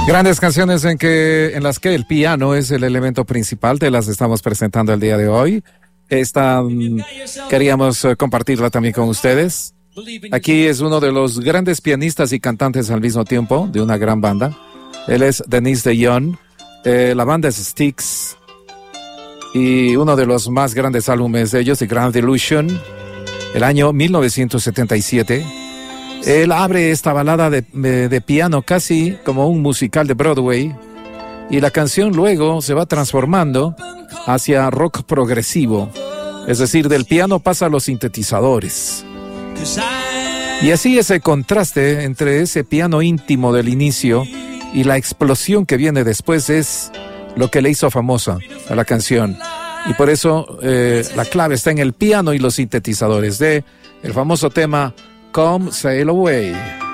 Grandes canciones en las que el piano es el elemento principal, te las estamos presentando el día de hoy. Queríamos compartirla también con ustedes. Aquí es uno de los grandes pianistas y cantantes al mismo tiempo de una gran banda. Él es Denis de Jong. La banda es Styx. Y uno de los más grandes álbumes de ellos, The Grand Illusion, el año 1977. Él abre esta balada de piano casi como un musical de Broadway, y la canción luego se va transformando hacia rock progresivo, es decir, del piano pasa a los sintetizadores. Y así ese contraste entre ese piano íntimo del inicio y la explosión que viene después es lo que le hizo famosa a la canción. Y por eso la clave está en el piano y los sintetizadores de el famoso tema Come Sail Away.